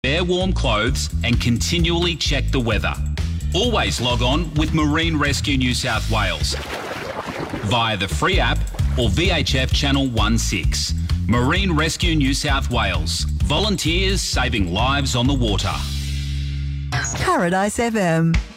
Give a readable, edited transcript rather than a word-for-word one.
Wear warm clothes and continually check the weather. Always log on with Marine Rescue New South Wales via the free app or VHF Channel 16. Marine Rescue New South Wales. Volunteers saving lives on the water. Paradise FM.